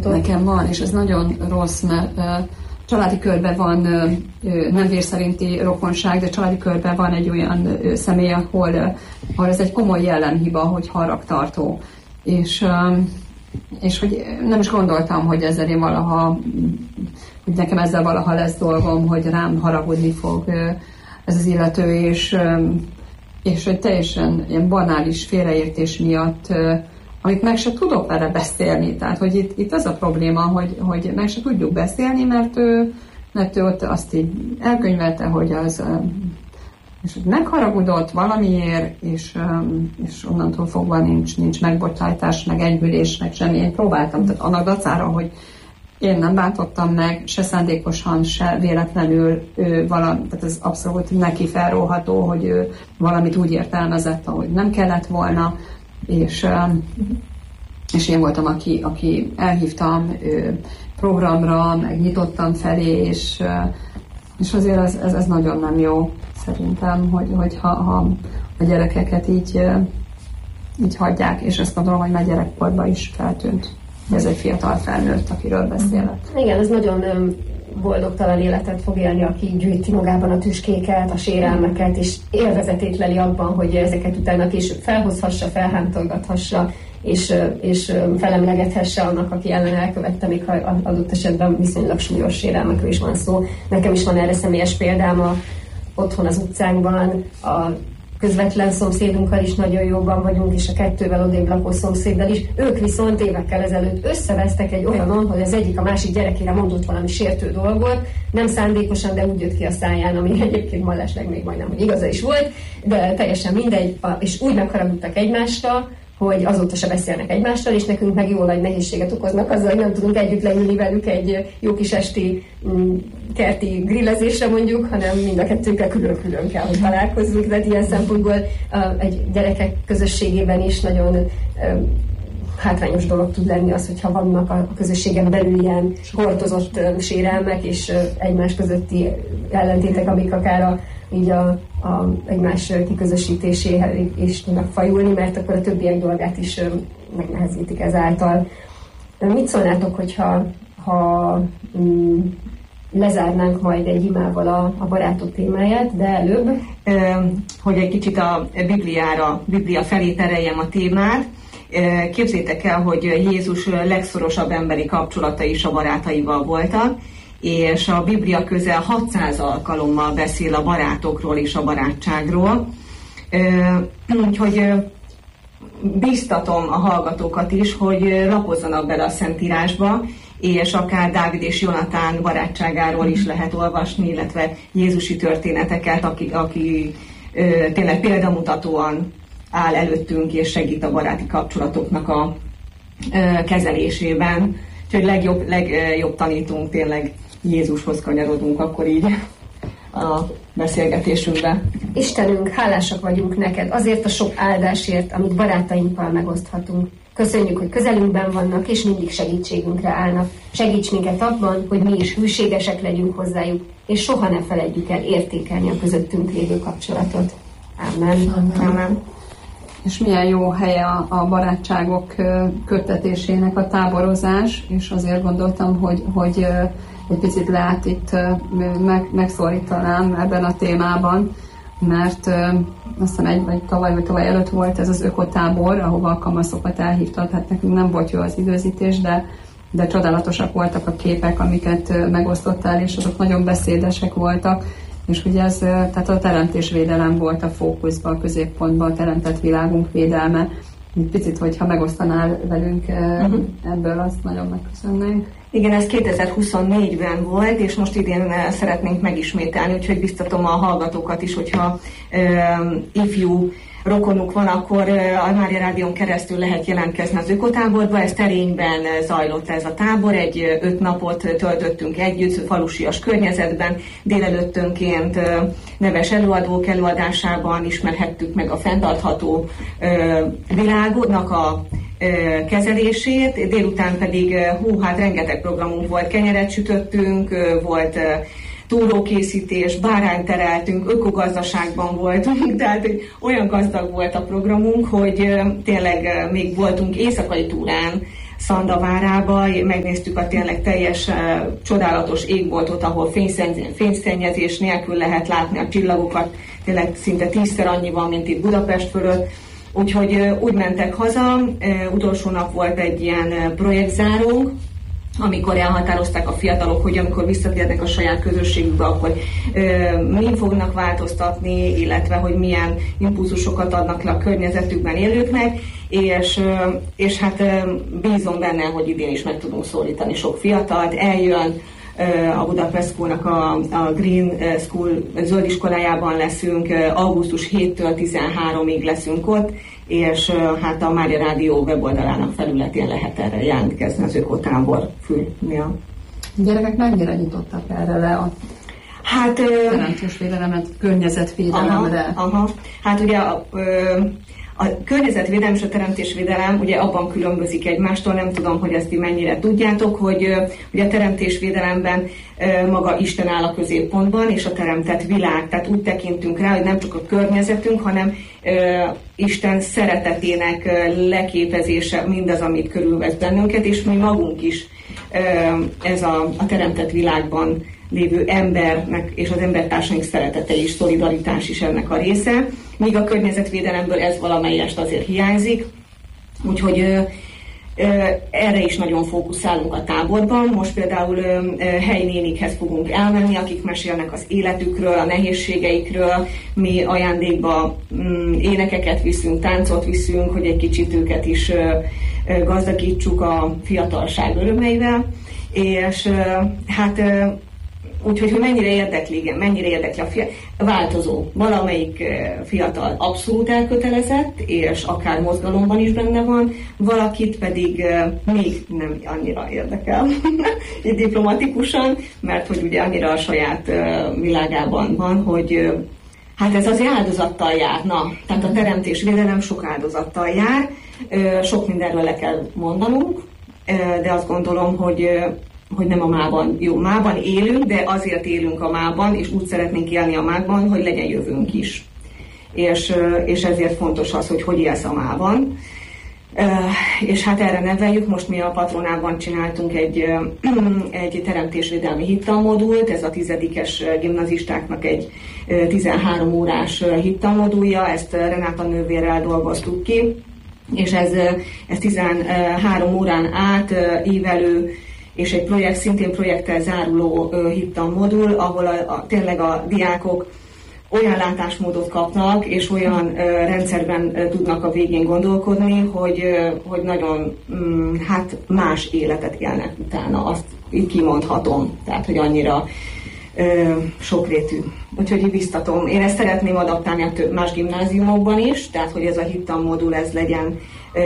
tapasztalatot? Nekem van, és ez nagyon rossz, mert családi körben van nem vér szerinti rokonság, de családi körben van egy olyan személy, ahol ez egy komoly jellemhiba, hogy haragtartó. És hogy nem is gondoltam, hogy ezzel én valaha, hogy nekem ezzel valaha lesz dolgom, hogy rám haragudni fog ez az illető, és hogy teljesen ilyen banális félreértés miatt, amit meg se tudok vele beszélni. Tehát, hogy itt az a probléma, hogy meg se tudjuk beszélni, mert ő ott azt így elkönyvelte, hogy az és hogy megharagudott valamiért, és onnantól fogva nincs megbocsájtás, meg enyhülés, meg semmi. Én próbáltam, tehát annak dacára, hogy én nem bántottam meg, se szándékosan, se véletlenül tehát ez abszolút neki felróható, hogy ő valamit úgy értelmezett, ahogy nem kellett volna, és én voltam, aki elhívtam programra, meg nyitottam felé, és azért ez nagyon nem jó szerintem, hogy ha a gyerekeket így hagyják, és azt gondolom, hogy már gyerekkorban is feltűnt. Ez egy fiatal felnőtt, akiről beszélek. Igen, ez nagyon boldogtalan életet fog élni, aki gyűjti magában a tüskéket, a sérelmeket, és élvezetét leli abban, hogy ezeket utána később felhozhassa, felhántolgathassa, és felemlegethesse annak, aki ellen elkövette, még ha adott esetben viszonylag súlyos sérelmekről is van szó. Nekem is van erre személyes példám otthon az utcánkban, a közvetlen szomszédunkkal is nagyon jóban vagyunk, és a kettővel odébb lakó szomszéddal is. Ők viszont évekkel ezelőtt összevesztek egy olyanon, hogy az egyik a másik gyerekére mondott valami sértő dolgot, nem szándékosan, de úgy jött ki a száján, ami egyébként mellesleg még majdnem, hogy igaza is volt, de teljesen mindegy, és úgy megharagudtak egymásra, hogy azóta se beszélnek egymással, és nekünk meg jó nagy nehézséget okoznak azzal, hogy nem tudunk együtt leülni velük egy jó kis esti kerti grillezésre mondjuk, hanem mind a kettőnkkel külön-külön kell, hogy találkozzunk, de ilyen szempontból egy gyerekek közösségében is nagyon hátrányos dolog tud lenni az, hogyha vannak a közösségen belül ilyen hordozott sérelmek és egymás közötti ellentétek, amik akár így a egymás kiközösítéséhez is tudnak fajulni, mert akkor a többiek dolgát is megnehezítik ezáltal. Mit szólnátok, ha lezárnánk majd egy imával a barátok témáját, de előbb? Hogy egy kicsit a Biblia felé tereljem a témát. Képzeljétek el, hogy Jézus legszorosabb emberi kapcsolatai is a barátaival voltak, és a Biblia közel 600 alkalommal beszél a barátokról és a barátságról. Úgyhogy bíztatom a hallgatókat is, hogy lapozzanak bele a Szentírásba, és akár Dávid és Jonatán barátságáról is lehet olvasni, illetve jézusi történeteket, aki tényleg példamutatóan áll előttünk, és segít a baráti kapcsolatoknak a kezelésében. Úgyhogy legjobb tanítunk, tényleg Jézushoz kanyarodunk akkor így a beszélgetésünkbe. Istenünk, hálásak vagyunk neked azért a sok áldásért, amit barátainkkal megoszthatunk. Köszönjük, hogy közelünkben vannak, és mindig segítségünkre állnak. Segíts minket abban, hogy mi is hűségesek legyünk hozzájuk, és soha ne feledjük el értékelni a közöttünk lévő kapcsolatot. Amen. Amen. És milyen jó helye a barátságok köttetésének a táborozás, és azért gondoltam, hogy egy picit lehet itt megszólítanám ebben a témában, mert azt hiszem tavaly előtt volt ez az ökotábor, ahova a kamaszokat elhívtak, hát nekünk nem volt jó az időzítés, de csodálatosak voltak a képek, amiket megosztottál, és azok nagyon beszédesek voltak, és ugye ez, tehát a teremtésvédelem volt a fókuszban, a középpontban, a teremtett világunk védelme. Egy picit, hogyha megosztanál velünk ebből, azt nagyon megköszönnénk. Igen, ez 2024-ben volt, és most idén szeretnénk megismételni, úgyhogy biztatom a hallgatókat is, hogyha ifjú rokonuk van, akkor a Mária Rádión keresztül lehet jelentkezni az ökotáborba. Ez Terényben zajlott ez a tábor, 5 napot töltöttünk együtt, falusias környezetben. Délelőttönként neves előadók előadásában ismerhettük meg a fenntartható világnak a kezelését, délután pedig hát rengeteg programunk volt, kenyeret sütöttünk, volt túrókészítés, bárányt tereltünk, ökogazdaságban voltunk, tehát olyan gazdag volt a programunk, hogy tényleg még voltunk éjszakai túrán Szandavárába, megnéztük a tényleg teljes csodálatos égboltot, ahol fényszennyezés nélkül lehet látni a csillagokat, tényleg szinte 10-szer annyi van, mint itt Budapest fölött. Úgyhogy úgy mentek haza, utolsó nap volt egy ilyen projektzárónk, amikor elhatározták a fiatalok, hogy amikor visszatérnek a saját közösségükbe, akkor min fognak változtatni, illetve hogy milyen impulzusokat adnak le a környezetükben élőknek, és hát bízom benne, hogy idén is meg tudunk szólítani sok fiatalt. Eljön a Budapest School-nak a Green School zöld iskolájában leszünk, augusztus 7-től 13-ig leszünk ott, és hát a Mária Rádió weboldalának felületén lehet erre jelentkezni az ökotábor fülnél. Gyerekek mennyire nyitottak erre a teremtős védelemet, környezetvédelemre? Hát ugye a környezetvédelem és a teremtésvédelem ugye abban különbözik egymástól, nem tudom, hogy ezt ti mennyire tudjátok, hogy ugye a teremtésvédelemben maga Isten áll a középpontban, és a teremtett világ, tehát úgy tekintünk rá, hogy nem csak a környezetünk, hanem Isten szeretetének leképezése mindaz, amit körülvesz bennünket, és mi magunk is ez a teremtett világban lévő embernek és az embertársaink szeretete és szolidaritás is ennek a része, míg a környezetvédelemből ez valamelyest azért hiányzik, úgyhogy erre is nagyon fókuszálunk a táborban. Most például helyi nénikhez fogunk elmenni, akik mesélnek az életükről, a nehézségeikről, mi ajándékba énekeket viszünk, táncot viszünk, hogy egy kicsit őket is gazdagítsuk a fiatalság örömeivel, és hát úgyhogy, hogy mennyire érdekli a változó. Valamelyik fiatal abszolút elkötelezett, és akár mozgalomban is benne van, valakit pedig még nem annyira érdekel, így diplomatikusan, mert hogy ugye annyira a saját világában van, hogy hát ez azért áldozattal jár. Tehát a teremtésvédelem sok áldozattal jár, sok mindenről le kell mondanunk, de azt gondolom, hogy nem a mában. Jó, mában élünk, de azért élünk a mában, és úgy szeretnénk élni a mában, hogy legyen jövőnk is. És ezért fontos az, hogy élsz a mában. És hát erre neveljük, most mi a Patronában csináltunk egy teremtésvédelmi hittanmodult, ez a 10-es gimnazistáknak egy 13 órás hittanmodulja, ezt Renáta nővérrel dolgoztuk ki, és ez 13 órán át ívelő és egy szintén projekttel záruló hittanmodul, ahol tényleg a diákok olyan látásmódot kapnak, és olyan rendszerben tudnak a végén gondolkodni, hogy nagyon más életet élnek utána, azt így kimondhatom, tehát hogy annyira sokrétű. Úgyhogy így biztatom. Én ezt szeretném adaptálni a más gimnáziumokban is, tehát hogy ez a hittanmodul ez legyen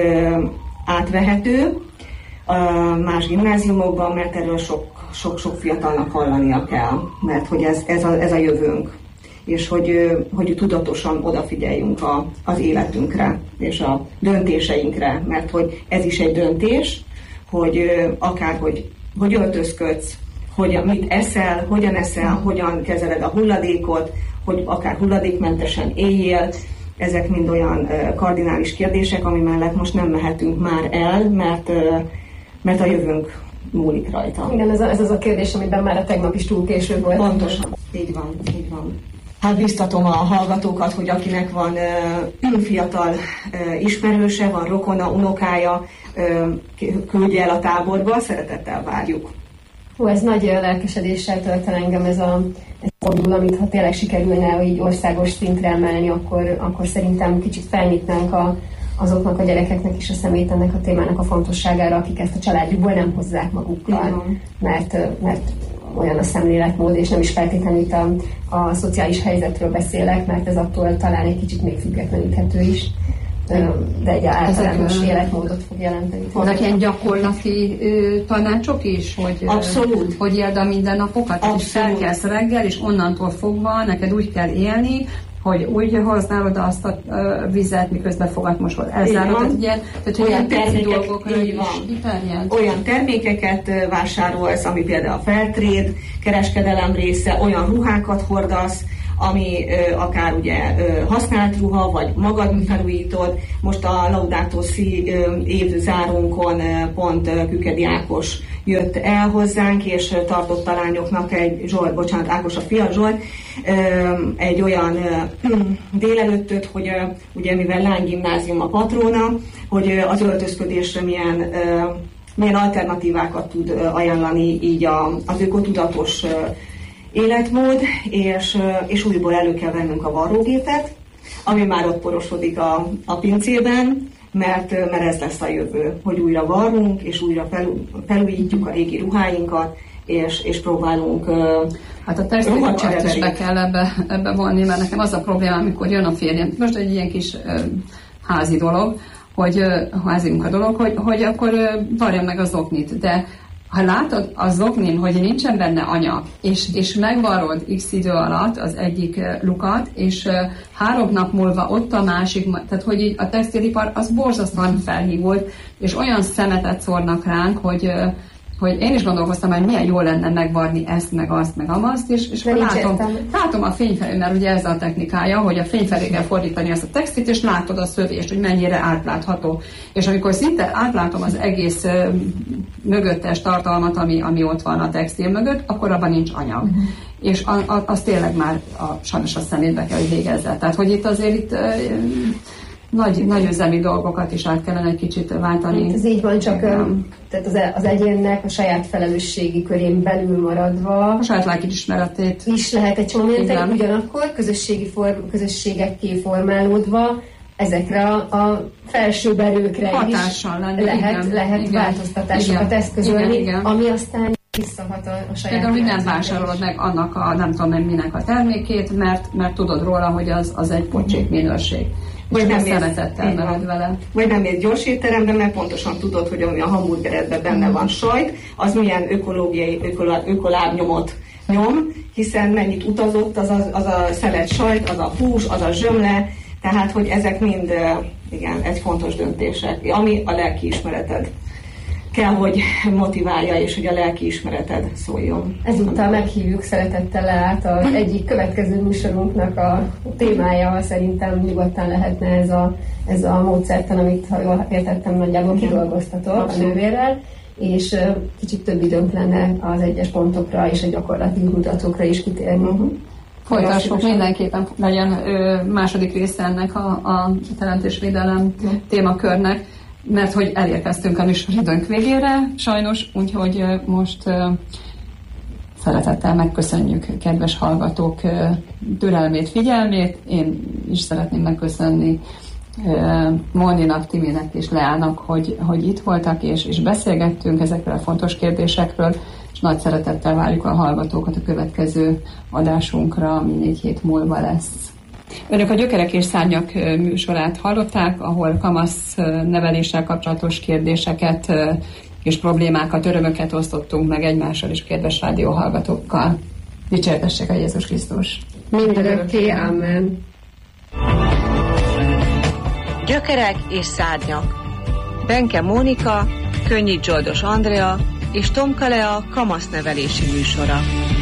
átvehető a más gimnáziumokban, mert erről sok fiatalnak hallania kell, mert hogy ez a jövőnk, és hogy tudatosan odafigyeljünk az életünkre és a döntéseinkre, mert hogy ez is egy döntés, hogy hogy öltözködsz, hogy mit eszel, hogyan kezeled a hulladékot, hogy akár hulladékmentesen éljél. Ezek mind olyan kardinális kérdések, ami mellett most nem mehetünk már el, mert a jövőnk múlik rajta. Igen, ez az a kérdés, amiben már a tegnap is túl késő volt. Pontosan, így van. Hát biztatom a hallgatókat, hogy akinek van fiatal ismerőse, van rokona, unokája, küldje el a táborba, szeretettel várjuk. Ez nagy lelkesedéssel tölt el engem ez a fordul, amit ha tényleg sikerülne így országos szintre emelni, akkor szerintem kicsit felnyitnánk azoknak a gyerekeknek is a szemét ennek a témának a fontosságára, akik ezt a családjukból nem hozzák magukkal, mert olyan a szemléletmód, és nem is feltétlenül itt a szociális helyzetről beszélek, mert ez attól talán egy kicsit még függetleníthető is, de egy általános életmódot fog jelenteni. Vannak ilyen gyakorlati tanácsok is, hogy éld a mindennapokat, és felkelsz reggel, és onnantól fogva neked úgy kell élni, hogy úgy hoznál oda azt a vizet, miközben fogatmosod. Elzárod, ugye? Tehát olyan dolgokra is kiterjed. Olyan termékeket vásárolsz, ami például a Fairtrade kereskedelem része, olyan ruhákat hordasz, ami akár ugye használt ruha, vagy magad felújítod. Most a Laudato Si évzárunkon pont Kükedi Ákos jött el hozzánk, és tartott a lányoknak Ákos a fia, Zsolt, egy olyan délelőttöt, hogy ugye mivel lánygimnázium a patrona, hogy az öltözködésre milyen alternatívákat tud ajánlani így az ökotudatos életmód, és újból elő kell vennünk a varrógépet, ami már ott porosodik a pincében, mert ez lesz a jövő, hogy újra varrunk, és újra felújítjuk a régi ruháinkat, és próbálunk hát a textilipart is be kell ebbe vonni, mert nekem az a probléma, amikor jön a férjem, most egy ilyen kis házi dolog, hogy házi munka dolog, hogy akkor varjam meg a zoknit, de ha látod a zoknin, hogy nincsen benne anyag, és megvarrod x idő alatt az egyik lukat, és 3 nap múlva ott a másik, tehát hogy így a textilipar az borzasztóan felhívult, és olyan szemetet szórnak ránk, hogy én is gondolkoztam, hogy milyen jó lenne megvarni ezt, meg azt, meg amazt, és látom a fényfelé, mert ugye ez a technikája, hogy a fényfelé kell fordítani ezt a textit, és látod a szövést, hogy mennyire átlátható. És amikor szinte átlátom az egész mögöttes tartalmat, ami ott van a textil mögött, akkor abban nincs anyag. És az tényleg már sajnos a szemétbe kell, hogy végezze. Tehát, hogy itt azért nagy üzemi dolgokat is át kellene egy kicsit váltani. Ez így van, csak tehát az egyénnek a saját felelősségi körén belül maradva a saját lelkiismeretét is lehet egy csomó mindent, ugyanakkor közösségekké formálódva ezekre a felsőbb erőkre is lehet változtatásokat eszközölni, ami aztán visszahat a saját. Például, hogy nem vásárolod meg annak a nem tudom én minek a termékét, mert tudod róla, hogy az egy pocsék minőség. Vagy nem szeretettel veled vele. Vagy nem mész gyors étterembe, mert pontosan tudod, hogy ami a hamburgeredben benne van sajt, az milyen ökológiai, ökolábnyomot nyom, hiszen mennyit utazott az a szelet sajt, az a hús, az a zsömle, tehát hogy ezek mind egy fontos döntések, ami a lelkiismereted kell, hogy motiválja, és hogy a lelkiismereted szóljon. Ezúttal meghívjuk szeretettel át az egyik következő műsorunknak a témája, szerintem nyugodtan lehetne ez a módszertan, amit, ha jól értettem, nagyjából kidolgoztatott a nővérrel, és kicsit több időnk lenne az egyes pontokra és a gyakorlati mutatókra is kitérni. Folytassuk, mindenképpen legyen második része ennek a teremtésvédelem témakörnek, mert hogy elérkeztünk a műsoridőnk végére, sajnos, úgyhogy most szeretettel megköszönjük kedves hallgatók türelmét, figyelmét. Én is szeretném megköszönni Móninak, Timinek és Leának, hogy itt voltak és beszélgettünk ezekről a fontos kérdésekről, és nagy szeretettel várjuk a hallgatókat a következő adásunkra, ami 4 hét múlva lesz. Önök a Gyökerek és Szárnyak műsorát hallották, ahol kamasz neveléssel kapcsolatos kérdéseket és problémákat, örömöket osztottunk meg egymással és kedves rádióhallgatókkal. Dicsértessék a Jézus Krisztus! Mindörökké, amen! Gyökerek és Szárnyak. Benke Mónika, Könnyit Zsoldos Andrea és Tomka Lea kamasznevelési műsora.